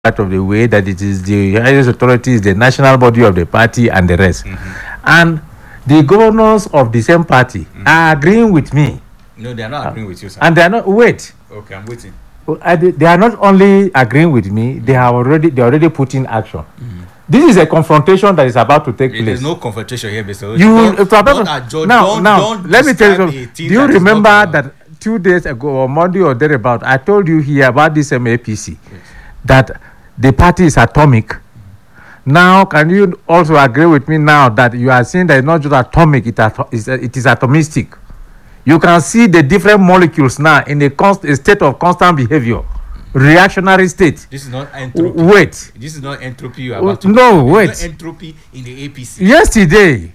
part of the way that it is the highest authority is the national body of the party and the rest. And the governors of the same party are agreeing with me. No, they are not agreeing with you, sir. And they are not, wait. Okay, I'm waiting. They are not only agreeing with me, they are already put in action. This is a confrontation that is about to take place. There's no confrontation here, Mr. Now, let me tell you something. Do you remember that 2 days ago or Monday or thereabout, I told you here about this MAPC, that the party is atomic. Now, can you also agree with me now that you are saying that it's not just atomic, it is atomistic? You can see the different molecules now in a state of constant behavior. Reactionary state. This is not entropy. Wait. This is not entropy you are about to. No, wait. Not entropy in the APC. Yesterday,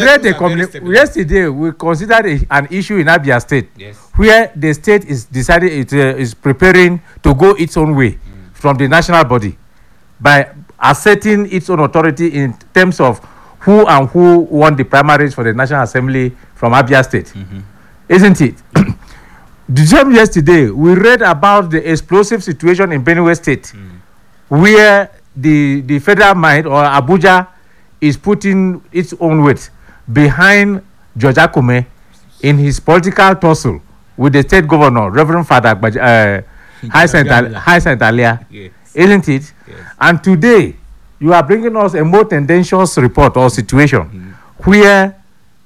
we considered an issue in Abia State, where the state is decided is preparing to go its own way from the national body by asserting its own authority in terms of who won the primaries for the National Assembly from Abia State. Isn't it? The same yesterday, we read about the explosive situation in Benue State, where the federal mind or Abuja is putting its own weight behind George Akume in his political tussle with the state governor, Reverend Father Hyacinth Alia. Isn't it? Yes. And today, you are bringing us a more tendentious report or situation where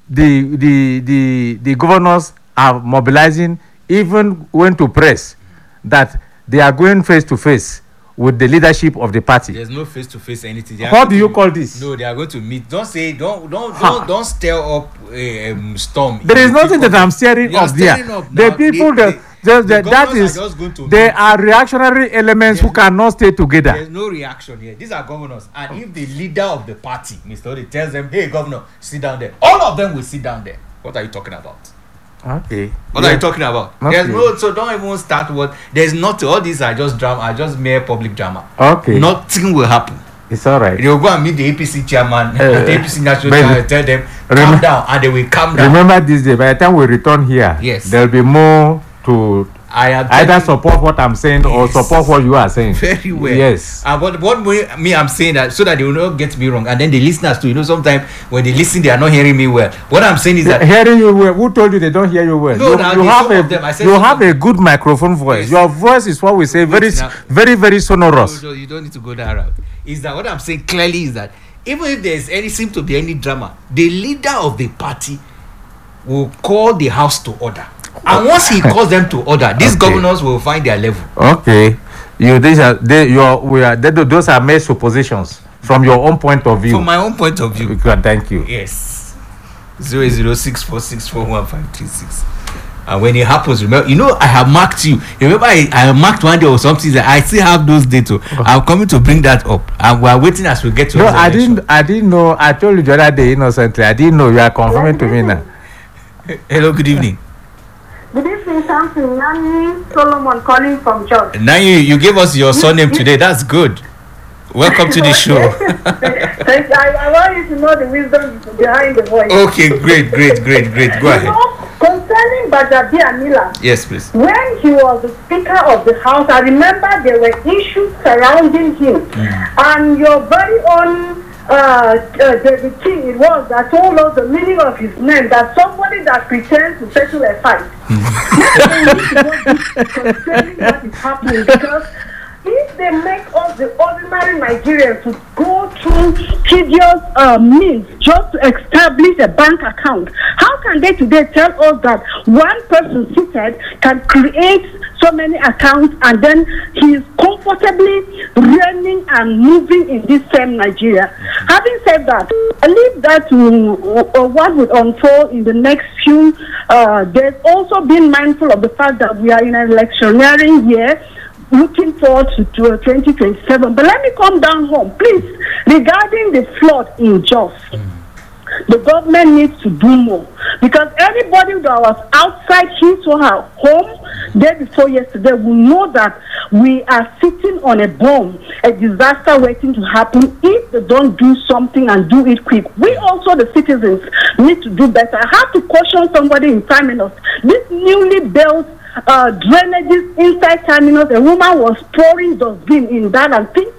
the governors are mobilizing, even went to press that they are going face to face with the leadership of the party. There's no face to face anything. What do you call this? No, they are going to meet. Don't stir up a storm. There is nothing that I'm stirring up there. The people they are reactionary elements who cannot stay together. There's no reaction here. These are governors, and if the leader of the party, Mr. Ode, tells them, "Hey, governor, sit down there," all of them will sit down there. What are you talking about? Okay. What are you talking about? Okay. There's no, so don't even start what. There's nothing. All these are just drama. Are just mere public drama. Okay. Nothing will happen. It's all right. They will go and meet the APC chairman, the APC national chairman, tell them calm down, and they will calm down. Remember this day. By the time we return here, there will be more to either support what I'm saying or support what you are saying. Very well. Yes. And what me I'm saying that so that they will not get me wrong, and then the listeners too. You know, sometimes when they listen, they are not hearing me well. What I'm saying is that hearing you well. Who told you they don't hear you well? No, you have a good microphone voice. Yes. Your voice is what we say very sonorous. No, you don't need to go that route. Is that what I'm saying clearly? Is that even if there seems to be any drama, the leader of the party will call the house to order. And once he calls them to order, these governors will find their level. Okay, those are mere suppositions from your own point of view. From my own point of view. Thank you. Yes. 00646415336. And when it happens, remember, I have marked you. Remember, I marked one day or something. That I still have those data. I'm coming to bring that up, and we are waiting as we get to. No, I didn't know. I told you the other day innocently. I didn't know. You are confirming to me now. Hello. Good evening. Good evening, Samson. Nani Solomon calling from George. Nani, you gave us your surname today. That's good. Welcome to the show. I want you to know the wisdom behind the voice. Okay, great. Go ahead. Concerning Bajabia Miller. Yes, please. When he was the Speaker of the House, I remember there were issues surrounding him. And your very own David King, it was that told us the meaning of his name, that somebody that pretends to settle a fight. Concerning what is happening, because if they make us the ordinary Nigerians to go through tedious means just to establish a bank account, how can they today tell us that one person seated can create so many accounts and then he is comfortably running and moving in this same Nigeria? Having said that, I believe that what would unfold in the next few days, also being mindful of the fact that we are in an electioneering year, looking forward to 2027. But let me come down home, please. Regarding the flood in Jos, the government needs to do more, because anybody that was outside his or her home day before yesterday will know that we are sitting on a bomb, a disaster waiting to happen if they don't do something and do it quick. We also, the citizens, need to do better. I have to caution somebody in 5 minutes. This newly built drainages inside terminals. A woman was pouring dustbin in that and